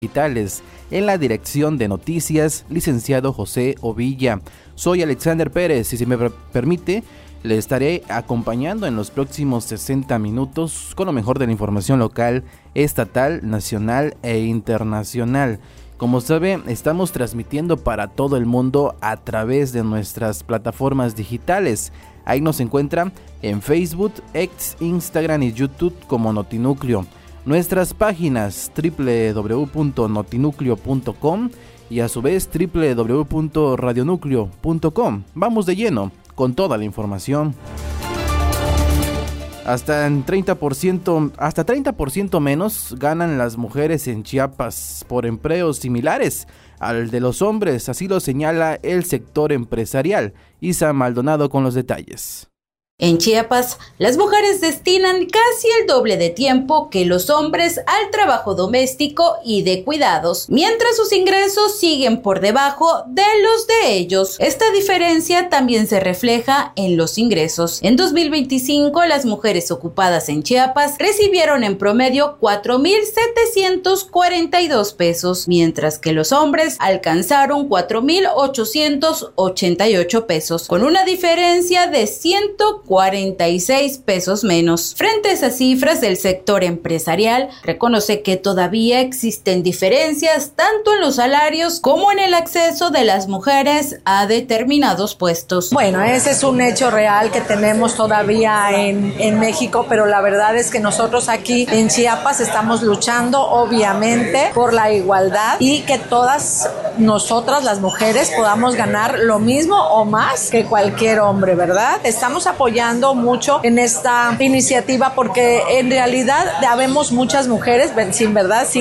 digitales. En la dirección de noticias, licenciado José Ovilla. Soy Alexander Pérez y si me permite, le estaré acompañando en los próximos 60 minutos con lo mejor de la información local, estatal, nacional e internacional. Como sabe, estamos transmitiendo para todo el mundo a través de nuestras plataformas digitales. Ahí nos encuentran en Facebook, X, Instagram y YouTube como Notinúcleo. Nuestras páginas www.notinucleo.com y a su vez www.radionucleo.com. Vamos de lleno con toda la información. Hasta 30% menos ganan las mujeres en Chiapas por empleos similares al de los hombres, así lo señala el sector empresarial. Isa Maldonado con los detalles. En Chiapas, las mujeres destinan casi el doble de tiempo que los hombres al trabajo doméstico y de cuidados, mientras sus ingresos siguen por debajo de los de ellos. Esta diferencia también se refleja en los ingresos. En 2025, las mujeres ocupadas en Chiapas recibieron en promedio 4,742 pesos, mientras que los hombres alcanzaron 4,888 pesos, con una diferencia de 146 pesos menos. Frente a esas cifras, el sector empresarial reconoce que todavía existen diferencias tanto en los salarios como en el acceso de las mujeres a determinados puestos. Bueno, ese es un hecho real que tenemos todavía en México, pero la verdad es que nosotros aquí en Chiapas estamos luchando obviamente por la igualdad y que todas nosotras las mujeres podamos ganar lo mismo o más que cualquier hombre, ¿verdad? Estamos apoyando mucho en esta iniciativa porque en realidad habemos muchas mujeres sin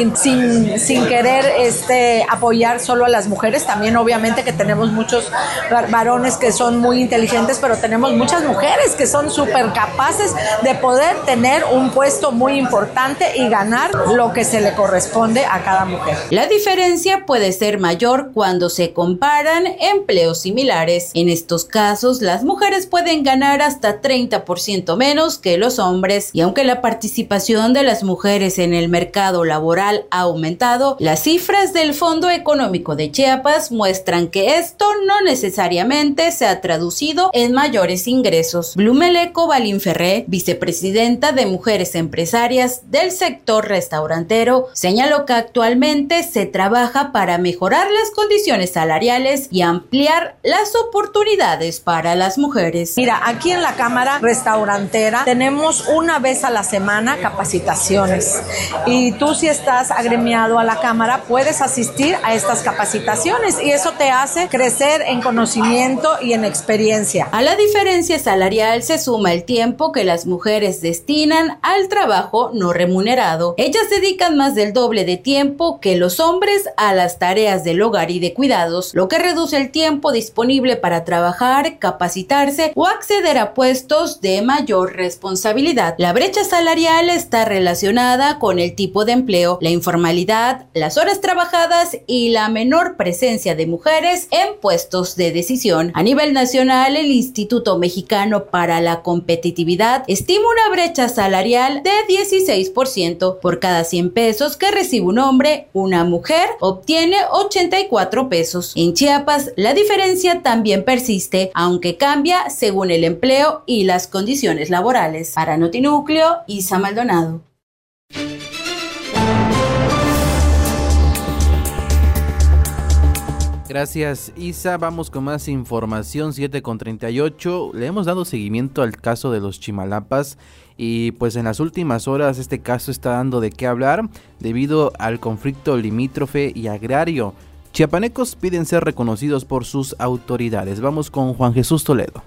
querer apoyar solo a las mujeres. También obviamente que tenemos muchos varones que son muy inteligentes, pero tenemos muchas mujeres que son súper capaces de poder tener un puesto muy importante y ganar lo que se le corresponde a cada mujer. La diferencia puede ser mayor cuando se comparan empleos similares. En estos casos, las mujeres pueden ganar hasta 30% menos que los hombres, y aunque la participación de las mujeres en el mercado laboral ha aumentado, las cifras del Fondo Económico de Chiapas muestran que esto no necesariamente se ha traducido en mayores ingresos. Blumeleco Balinferré, vicepresidenta de Mujeres Empresarias del sector restaurantero, señaló que actualmente se trabaja para mejorar las condiciones salariales y ampliar las oportunidades para las mujeres. Mira, aquí en la Cámara Restaurantera tenemos una vez a la semana capacitaciones y tú, si estás agremiado a la Cámara, puedes asistir a estas capacitaciones y eso te hace crecer en conocimiento y en experiencia. A la diferencia salarial se suma el tiempo que las mujeres destinan al trabajo no remunerado. Ellas dedican más del doble de tiempo que los hombres a las tareas del hogar y de cuidados, lo que reduce el tiempo disponible para trabajar, capacitarse o acceder a puestos de mayor responsabilidad. La brecha salarial está relacionada con el tipo de empleo, la informalidad, las horas trabajadas y la menor presencia de mujeres en puestos de decisión. A nivel nacional, el Instituto Mexicano para la Competitividad estima una brecha salarial de 16%. Por cada 100 pesos que recibe un hombre, una mujer obtiene 84 pesos. En Chiapas, la diferencia también persiste, aunque cambia según el empleo y las condiciones laborales. Para Notinúcleo, Isa Maldonado. Gracias, Isa. Vamos con más información. 7:38. Le hemos dado seguimiento al caso de los Chimalapas y pues en las últimas horas este caso está dando de qué hablar debido al conflicto limítrofe y agrario. Chiapanecos piden ser reconocidos por sus autoridades. Vamos con Juan Jesús Toledo.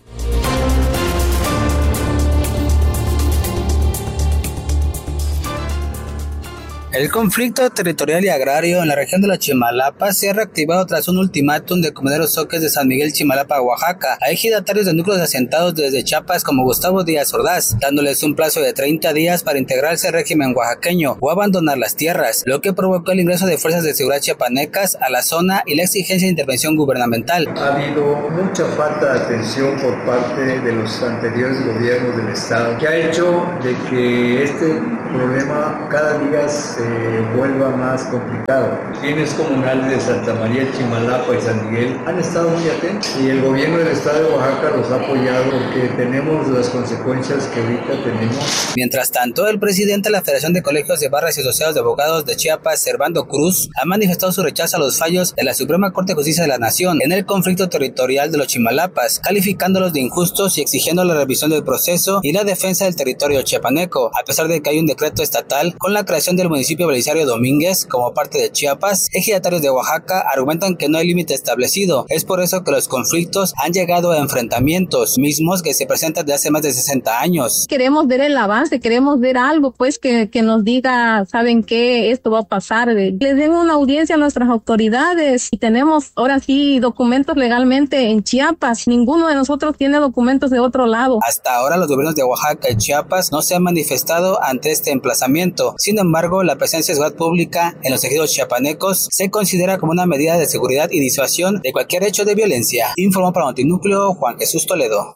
El conflicto territorial y agrario en la región de los Chimalapas se ha reactivado tras un ultimátum de Comuneros Zoques de San Miguel Chimalapa, Oaxaca, a ejidatarios de núcleos asentados desde Chiapas como Gustavo Díaz Ordaz, dándoles un plazo de 30 días para integrarse al régimen oaxaqueño o abandonar las tierras, lo que provocó el ingreso de fuerzas de seguridad chiapanecas a la zona y la exigencia de intervención gubernamental. Ha habido mucha falta de atención por parte de los anteriores gobiernos del estado, que ha hecho de que este problema cada día se vuelva más complicado. Bienes comunales de Santa María, Chimalapa y San Miguel han estado muy atentos y el gobierno del estado de Oaxaca los ha apoyado porque tenemos las consecuencias que ahorita tenemos. Mientras tanto, el presidente de la Federación de Colegios de Barras y Asociados de Abogados de Chiapas, Servando Cruz, ha manifestado su rechazo a los fallos de la Suprema Corte de Justicia de la Nación en el conflicto territorial de los Chimalapas, calificándolos de injustos y exigiendo la revisión del proceso y la defensa del territorio chiapaneco. A pesar de que hay un decreto estatal con la creación del municipio Belisario Domínguez como parte de Chiapas, ejidatarios de Oaxaca argumentan que no hay límite establecido. Es por eso que los conflictos han llegado a enfrentamientos mismos que se presentan desde hace más de 60 años. Queremos ver el avance, queremos ver algo, pues que nos diga, ¿saben qué? Esto va a pasar. Les den una audiencia a nuestras autoridades y tenemos ahora sí documentos legalmente en Chiapas. Ninguno de nosotros tiene documentos de otro lado. Hasta ahora los gobiernos de Oaxaca y Chiapas no se han manifestado ante este emplazamiento. Sin embargo, la presencia de seguridad pública en los ejidos chiapanecos se considera como una medida de seguridad y disuasión de cualquier hecho de violencia. Informó para Notinúcleo Juan Jesús Toledo.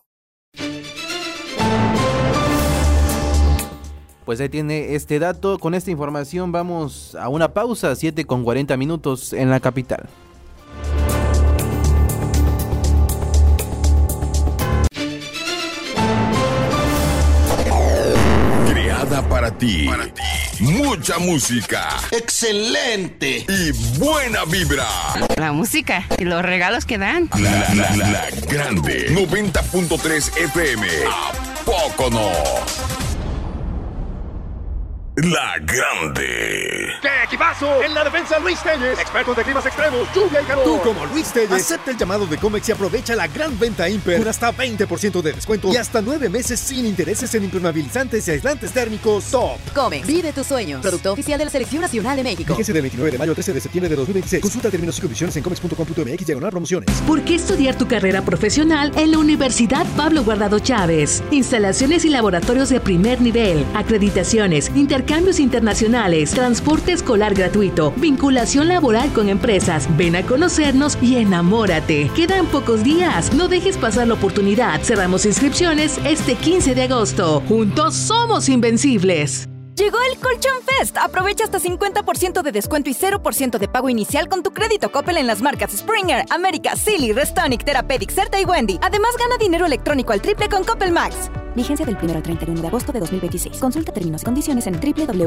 Pues ahí tiene este dato. Con esta información vamos a una pausa, 7:40 en la capital. Para ti. Mucha música. ¡Excelente! Y buena vibra. La música y los regalos que dan. La grande. 90.3 FM. ¿A poco no? La grande. ¡Qué equipazo! En la defensa, Luis Telles, expertos de climas extremos, lluvia y calor. Tú, como Luis Telles, acepta el llamado de Comex y aprovecha la gran venta Imper con hasta 20% de descuento y hasta 9 meses sin intereses en impermeabilizantes y aislantes térmicos Top. Comex, vive tus sueños. Producto oficial de la Selección Nacional de México. Fíjese del 29 de mayo al 13 de septiembre de 2026. Consulta términos y condiciones en comex.com.mx/promociones. ¿Por qué estudiar tu carrera profesional en la Universidad Pablo Guardado Chávez? Instalaciones y laboratorios de primer nivel, acreditaciones, intercambios internacionales, transporte escolar gratuito, vinculación laboral con empresas. Ven a conocernos y enamórate. Quedan pocos días. No dejes pasar la oportunidad. Cerramos inscripciones este 15 de agosto. Juntos somos invencibles. Llegó el Colchón Fest. Aprovecha hasta 50% de descuento y 0% de pago inicial con tu crédito Coppel en las marcas Springer, América, Silly, Restonic, Therapeutic, Certa y Wendy. Además, gana dinero electrónico al triple con Coppel Max. Vigencia del 1 al 31 de agosto de 2026. Consulta términos y condiciones en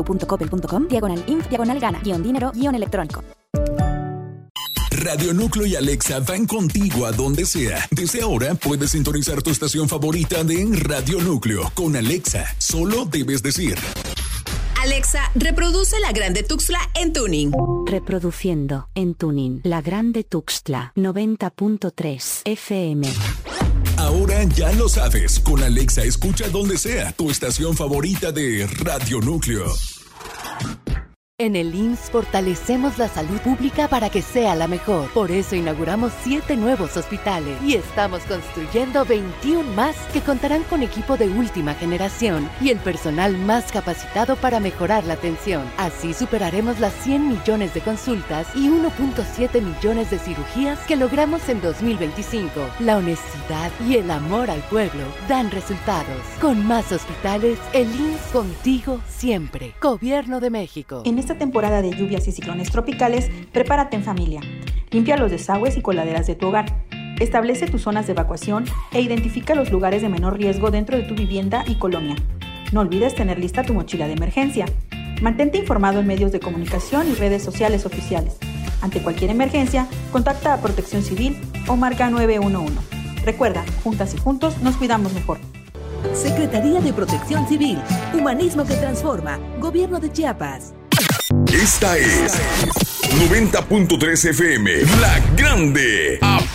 www.coppel.com/inf/gana-dinero-electrónico. Radio Núcleo y Alexa van contigo a donde sea. Desde ahora puedes sintonizar tu estación favorita de Radio Núcleo. Con Alexa, solo debes decir: Alexa, reproduce La Grande Tuxtla en tuning. Reproduciendo en tuning La Grande Tuxtla 90.3 FM. Ahora ya lo sabes, con Alexa escucha donde sea tu estación favorita de Radio Núcleo. En el IMSS fortalecemos la salud pública para que sea la mejor. Por eso inauguramos 7 nuevos hospitales y estamos construyendo 21 más que contarán con equipo de última generación y el personal más capacitado para mejorar la atención. Así superaremos las 100 millones de consultas y 1.7 millones de cirugías que logramos en 2025. La honestidad y el amor al pueblo dan resultados. Con más hospitales, el IMSS contigo siempre. Gobierno de México. En esta temporada de lluvias y ciclones tropicales, prepárate en familia. Limpia los desagües y coladeras de tu hogar. Establece tus zonas de evacuación e identifica los lugares de menor riesgo dentro de tu vivienda y colonia. No olvides tener lista tu mochila de emergencia. Mantente informado en medios de comunicación y redes sociales oficiales. Ante cualquier emergencia, contacta a Protección Civil o marca 911. Recuerda, juntas y juntos nos cuidamos mejor. Secretaría de Protección Civil. Humanismo que transforma. Gobierno de Chiapas. Esta es 90.3 FM, La Grande. ¿A